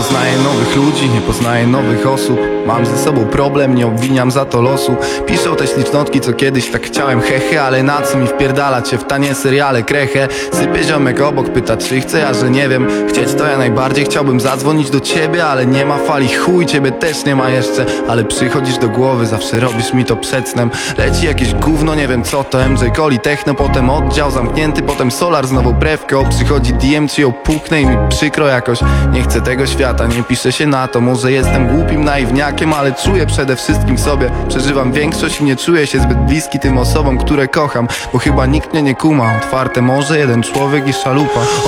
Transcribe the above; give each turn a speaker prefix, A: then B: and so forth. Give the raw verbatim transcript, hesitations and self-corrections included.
A: poznaję nowych ludzi, nie poznaję nowych osób. Mam ze sobą problem, nie obwiniam za to losu. Piszą te ślicznotki, co kiedyś tak chciałem, hehe. Ale na co mi wpierdalać się w tanie seriale krechę? Sypie ziomek obok, pyta czy chcę, ja że nie wiem. Chcieć to ja najbardziej chciałbym zadzwonić do ciebie, ale nie ma fali, chuj, ciebie też nie ma jeszcze. Ale przychodzisz do głowy, zawsze robisz mi to przed snem. Leci jakieś gówno, nie wiem co to, M J Coli, techno, potem oddział zamknięty, potem Solar, znowu Prewko. Przychodzi D M, czy ją puknę i mi przykro jakoś. Nie chcę tego świata, nie piszę się na to. Może jestem głupim naiwniakiem, ale czuję przede wszystkim w sobie. Przeżywam większość i nie czuję się zbyt bliski tym osobom, które kocham. Bo chyba nikt mnie nie kuma. Otwarte morze, jeden człowiek i szalupa.